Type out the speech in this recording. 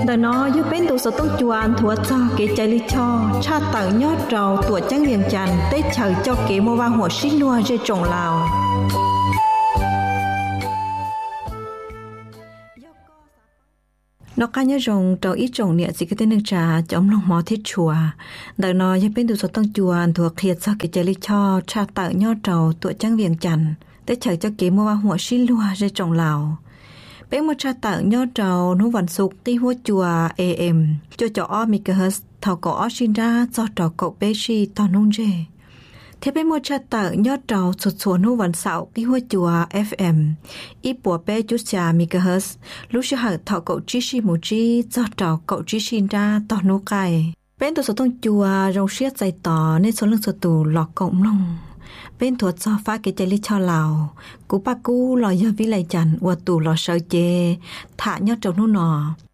đời nó giúp bên tụ số tông chuan thua cho kế chạy lý cho cha tờ nhót trầu tuổi trắng viền tràn tết chờ cho kế mô vang hồ xích lua dây trồng lào nó cá nhớ rồng trầu ít trồng nè chỉ cái tên nước trà chống lòng mò thiết chùa đời nó giúp bên tụ số tông chuan thua khiết cho kế chạy lý cho cha tờ nhót trầu tuổi trắng viền tràn tết chờ cho kế mô vang hồ xích lua dây trồng lào bé một cha tặng nhớ trầu nú vận sục tí húa chùa AM cho MHz thảo cổ sinh ra cho trò cậu bé si to nung dê thế bé một cha tặng nhớ trầu sụt xuống nú vận sạo tí húa chùa FM ít bùa bé chút xà MHz lúc sẽ hở thảo cậu chí si mù chí cho trò cậu chí sinh ra to nú cài bên tụ số tông chùa rong xiết dày tỏ nên số lượng số tù lọt cộng long bên thuật cho phá cái chạy lý cho lào cú ba cú lò giờ vi lại chặn qua tù lò sợ chê thả nhớ trong nô nọ